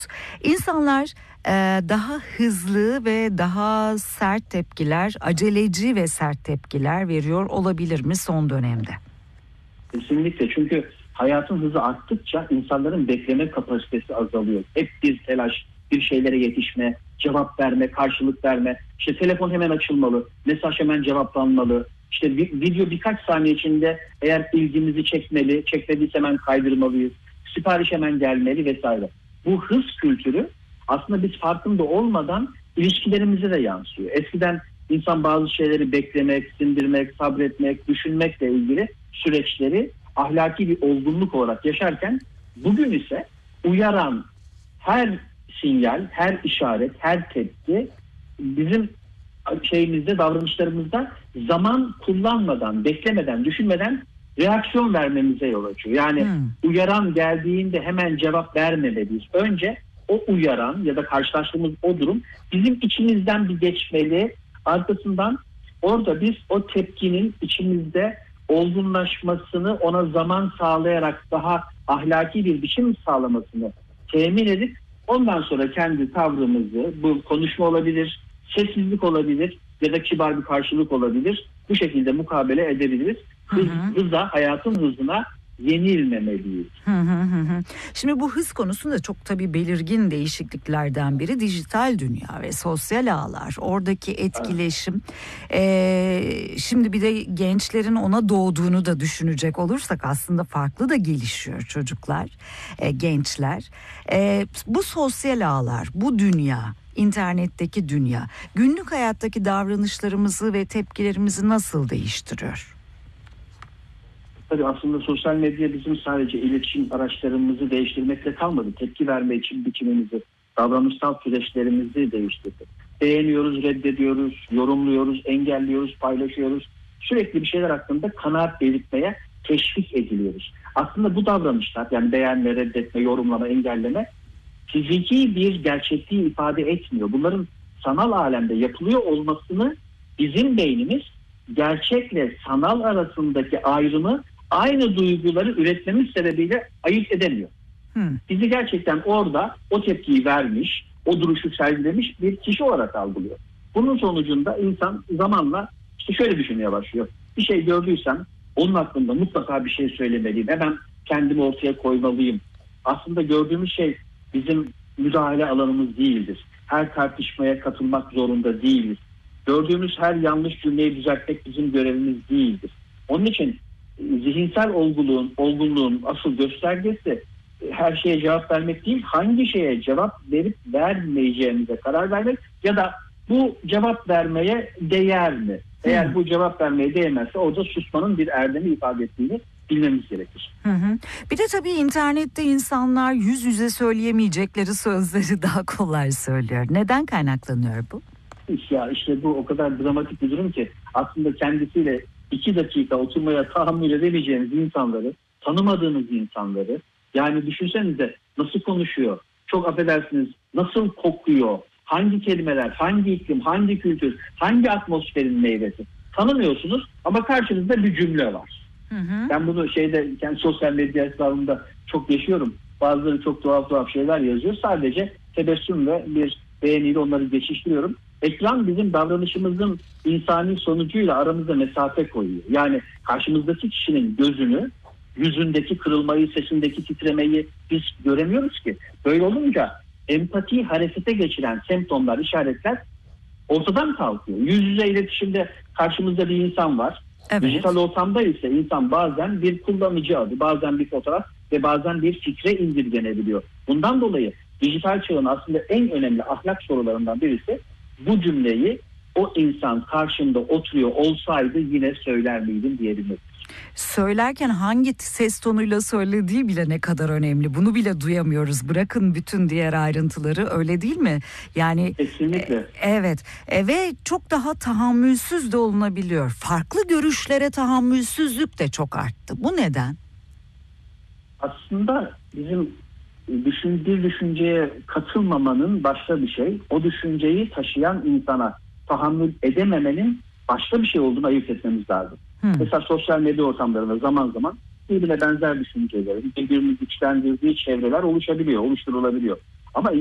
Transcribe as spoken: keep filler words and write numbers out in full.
İnsanlar e, daha hızlı ve daha sert tepkiler, aceleci ve sert tepkiler veriyor olabilir mi son dönemde? Kesinlikle, çünkü hayatın hızı arttıkça insanların bekleme kapasitesi azalıyor. Hep bir telaş, bir şeylere yetişme, cevap verme, karşılık verme. İşte telefon hemen açılmalı, mesaj hemen cevaplanmalı. İşte bir, video birkaç saniye içinde eğer ilgimizi çekmeli, çekmediyse hemen kaydırmalıyız. Sipariş hemen gelmeli vesaire. Bu hız kültürü aslında biz farkında olmadan ilişkilerimize de yansıyor. Eskiden insan bazı şeyleri beklemek, sindirmek, sabretmek, düşünmekle ilgili süreçleri ahlaki bir olgunluk olarak yaşarken, bugün ise uyaran her sinyal, her işaret, her tepki bizim şeyimizde, davranışlarımızda zaman kullanmadan, beklemeden, düşünmeden reaksiyon vermemize yol açıyor. Yani hmm. uyaran geldiğinde hemen cevap vermemeliyiz. Önce o uyaran ya da karşılaştığımız o durum bizim içimizden bir geçmeli. Arkasından orada biz o tepkinin içimizde olgunlaşmasını, ona zaman sağlayarak daha ahlaki bir biçim sağlamasını temin edip ondan sonra kendi tavrımızı, bu konuşma olabilir, sessizlik olabilir ya da kibar bir karşılık olabilir, bu şekilde mukabele edebiliriz. Hız, hıza, hayatın hızına yenilmemeliyiz. Hı hı hı. Şimdi bu hız konusunda çok tabii belirgin değişikliklerden biri dijital dünya ve sosyal ağlar. Oradaki etkileşim. Evet. Ee, şimdi bir de gençlerin ona doğduğunu da düşünecek olursak aslında farklı da gelişiyor çocuklar, e, gençler. E, bu sosyal ağlar, bu dünya, internetteki dünya, günlük hayattaki davranışlarımızı ve tepkilerimizi nasıl değiştiriyor? Tabii aslında sosyal medya bizim sadece iletişim araçlarımızı değiştirmekle kalmadı. Tepki verme için biçimimizi, davranışsal süreçlerimizi değiştirdi. Beğeniyoruz, reddediyoruz, yorumluyoruz, engelliyoruz, paylaşıyoruz. Sürekli bir şeyler hakkında kanaat belirtmeye teşvik ediliyoruz. Aslında bu davranışlar, yani beğenme, reddetme, yorumlama, engelleme fiziki bir gerçekliği ifade etmiyor. Bunların sanal alemde yapılıyor olmasını bizim beynimiz gerçekle sanal arasındaki ayrımı, aynı duyguları üretmemiz sebebiyle ayırt edemiyor. Hmm. Bizi gerçekten orada o tepkiyi vermiş, o duruşu sergilemiş bir kişi olarak algılıyor. Bunun sonucunda insan zamanla işte şöyle düşünmeye başlıyor. Bir şey gördüysem onun hakkında mutlaka bir şey söylemeliyim. Hemen kendimi ortaya koymalıyım. Aslında gördüğümüz şey bizim müdahale alanımız değildir. Her tartışmaya katılmak zorunda değiliz. Gördüğümüz her yanlış cümleyi düzeltmek bizim görevimiz değildir. Onun için zihinsel olgunluğun, olgunluğun asıl göstergesi her şeye cevap vermek değil, hangi şeye cevap verip vermeyeceğimize karar vermek ya da bu cevap vermeye değer mi? Eğer hmm. bu cevap vermeye değmezse orada susmanın bir erdemi ifade ettiğini bilmemiz gerekir. Hı hı. Bir de tabii internette insanlar yüz yüze söyleyemeyecekleri sözleri daha kolay söylüyor. Neden kaynaklanıyor bu? Ya işte bu o kadar dramatik bir durum ki aslında kendisiyle iki dakika oturmaya tahammül edemeyeceğiniz insanları, tanımadığınız insanları, yani düşünsenize nasıl konuşuyor, çok affedersiniz nasıl kokuyor, hangi kelimeler, hangi iklim, hangi kültür, hangi atmosferin meyvesi tanımıyorsunuz ama karşınızda bir cümle var. Hı hı. Ben bunu şeyde kendi sosyal medya hesabımda çok yaşıyorum. Bazıları çok tuhaf tuhaf şeyler yazıyor. Sadece tebessüm ve bir beğeniyle onları geçiştiriyorum. Ekran bizim davranışımızın insani sonucuyla aramızda mesafe koyuyor. Yani karşımızdaki kişinin gözünü, yüzündeki kırılmayı, sesindeki titremeyi biz göremiyoruz ki. Böyle olunca empatiyi harekete geçiren semptomlar, işaretler ortadan kalkıyor. Yüz yüze iletişimde karşımızda bir insan var. Evet. Dijital ortamda ise insan bazen bir kullanıcı adı, bazen bir fotoğraf ve bazen bir fikre indirgenebiliyor. Bundan dolayı dijital çağın aslında en önemli ahlak sorularından birisi, bu cümleyi o insan karşımda oturuyor olsaydı yine söyler miydim diyebilmek. Söylerken hangi ses tonuyla söylediği bile ne kadar önemli. Bunu bile duyamıyoruz. Bırakın bütün diğer ayrıntıları, öyle değil mi? Yani kesinlikle. E, evet e, ve çok daha tahammülsüz de olunabiliyor. Farklı görüşlere tahammülsüzlük de çok arttı. Bu neden? Aslında bizim düşün, bir düşünceye katılmamanın başka bir şey, o düşünceyi taşıyan insana tahammül edememenin başka bir şey olduğunu ayırt etmemiz lazım. Hmm. Mesela sosyal medya ortamlarında zaman zaman birbirine benzer düşüncelerin, birbirini güçlendirdiği çevreler oluşabiliyor, oluşturulabiliyor. Ama